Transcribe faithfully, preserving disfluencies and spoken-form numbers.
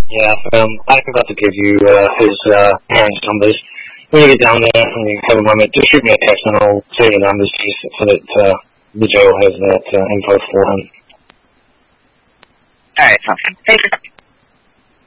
Yeah, um, I forgot to give you uh, his uh, parents' numbers. When you get down there and you have a moment, just shoot me a text and I'll say the numbers so that uh, the Joe has that uh, info for him. All right, awesome. Thanks.